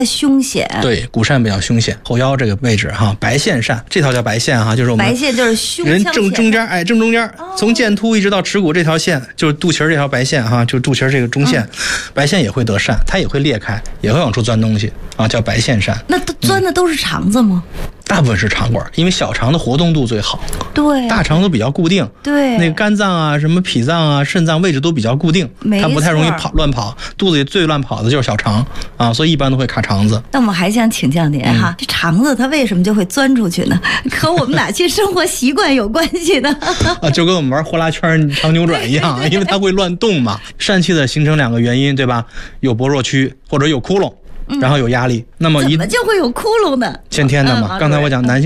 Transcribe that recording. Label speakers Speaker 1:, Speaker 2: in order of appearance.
Speaker 1: 凶险。
Speaker 2: 对，骨疝比较凶险，后腰这个位置哈，白线疝，这条叫白线哈，就是我们
Speaker 1: 白线就是胸
Speaker 2: 人
Speaker 1: 腔
Speaker 2: 中间，哎，正中间，从剑突一直到耻骨这条线，就是肚脐这条白线哈，就是肚脐这个中线，白线也会得疝，它也会裂开，也会往出钻东西啊，叫白线疝。
Speaker 1: 那钻的都是肠子吗？
Speaker 2: 大部分是肠管，因为小肠的活动度最好，
Speaker 1: 对、
Speaker 2: 大肠都比较固定，
Speaker 1: 对，
Speaker 2: 那个肝脏啊、什么脾脏啊、肾脏位置都比较固定，它不太容易乱跑。肚子里最乱跑的就是小肠啊，所以一般都会卡肠子。
Speaker 1: 那我们还想请教您哈，这肠子它为什么就会钻出去呢？和我们哪些生活习惯有关系呢？
Speaker 2: 啊，就跟我们玩呼啦圈、长扭转一样，因为它会乱动嘛。疝气的形成2个原因，对吧？有薄弱区或者有窟窿。然后有压力，那么
Speaker 1: 怎么就会有窟窿呢？
Speaker 2: 先天的嘛。刚才我讲男性